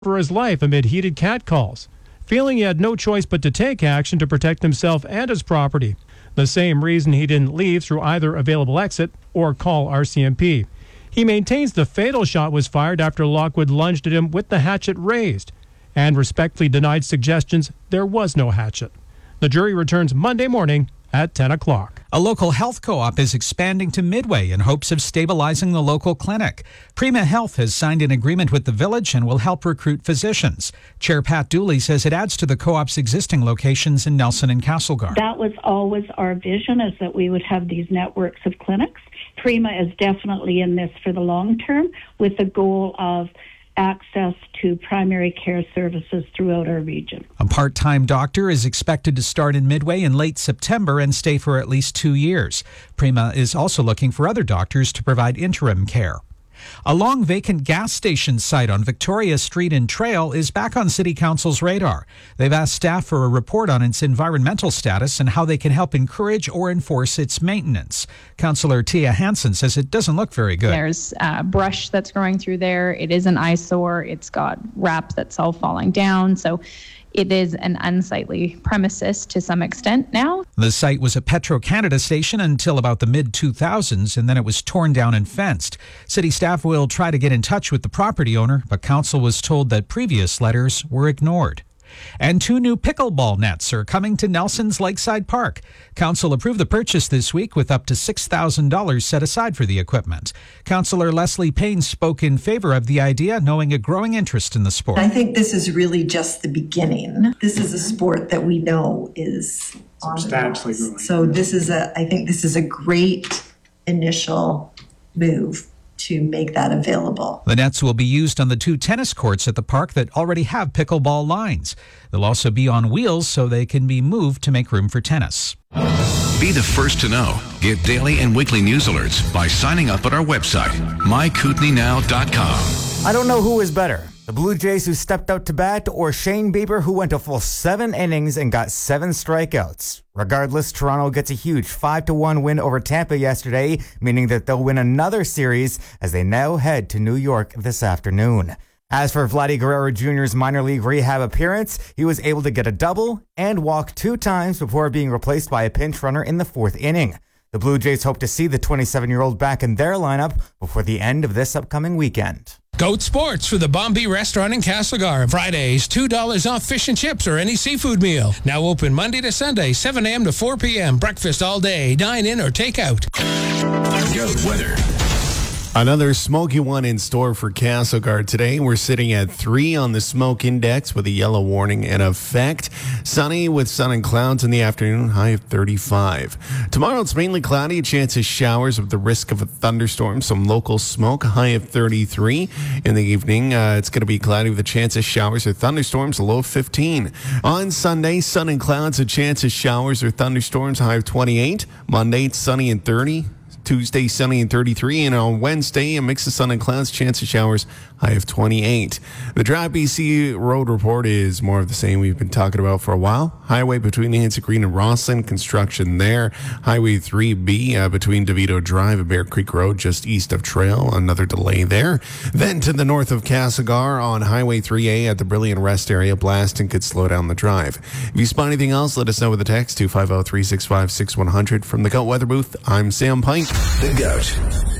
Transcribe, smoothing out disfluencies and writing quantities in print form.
for his life amid heated catcalls, feeling he had no choice but to take action to protect himself and his property. The same reason he didn't leave through either available exit or call RCMP. He maintains the fatal shot was fired after Lockwood lunged at him with the hatchet raised and respectfully denied suggestions there was no hatchet. The jury returns Monday morning at 10 o'clock. A local health co-op is expanding to Midway in hopes of stabilizing the local clinic. Prima Health has signed an agreement with the village and will help recruit physicians. Chair Pat Dooley says it adds to the co-op's existing locations in Nelson and Castlegar. That was always our vision, is that we would have these networks of clinics. Prima is definitely in this for the long term with the goal of access to primary care services throughout our region. A part-time doctor is expected to start in Midway in late September and stay for at least 2 years. Prima is also looking for other doctors to provide interim care. A long vacant gas station site on Victoria Street and Trail is back on City Council's radar. They've asked staff for a report on its environmental status and how they can help encourage or enforce its maintenance. Councillor Tia Hansen says it doesn't look very good. There's brush that's growing through there. It is an eyesore. It's got wraps that's all falling down. So it is an unsightly premises to some extent now. The site was a Petro-Canada station until about the mid-2000s, and then it was torn down and fenced. City staff will try to get in touch with the property owner, but council was told that previous letters were ignored. And 2 new pickleball nets are coming to Nelson's Lakeside Park. Council approved the purchase this week with up to $6,000 set aside for the equipment. Councillor Leslie Payne spoke in favor of the idea, knowing a growing interest in the sport. I think this is really just the beginning. This is a sport that we know is substantially growing. So I think this is a great initial move to make that available. The nets will be used on the 2 tennis courts at the park that already have pickleball lines. They'll also be on wheels so they can be moved to make room for tennis. Be the first to know. Get daily and weekly news alerts by signing up at our website, mykootenaynow.com. I don't know who is better, the Blue Jays who stepped out to bat or Shane Bieber who went a full 7 innings and got 7 strikeouts. Regardless, Toronto gets a huge 5-1 win over Tampa yesterday, meaning that they'll win another series as they now head to New York this afternoon. As for Vladdy Guerrero Jr.'s minor league rehab appearance, he was able to get a double and walk 2 times before being replaced by a pinch runner in the 4th inning. The Blue Jays hope to see the 27-year-old back in their lineup before the end of this upcoming weekend. Goat Sports for the Bombay Restaurant in Castlegar. Fridays, $2 off fish and chips or any seafood meal. Now open Monday to Sunday, 7 a.m. to 4 p.m. Breakfast all day. Dine in or take out. Goat weather. Another smoky one in store for Castlegar today. We're sitting at 3 on the smoke index with a yellow warning in effect. Sunny with sun and clouds in the afternoon, high of 35. Tomorrow it's mainly cloudy, a chance of showers with the risk of a thunderstorm. Some local smoke, high of 33. In the evening, it's going to be cloudy with a chance of showers or thunderstorms, a low of 15. On Sunday, sun and clouds, a chance of showers or thunderstorms, high of 28. Monday, it's sunny and 30. Tuesday, sunny and 33. And on Wednesday, a mix of sun and clouds, chance of showers, high of 28. The Drive BC road report is more of the same we've been talking about for a while. Highway between the Hanson Green and Rosslyn, construction there. Highway 3B between DeVito Drive and Bear Creek Road, just east of Trail, another delay there. Then to the north of Castlegar on Highway 3A at the Brilliant Rest area, blasting could slow down the drive. If you spot anything else, let us know with a text, 250-365-6100. From the Goat Weather Booth, I'm Sam Pike. The Goat.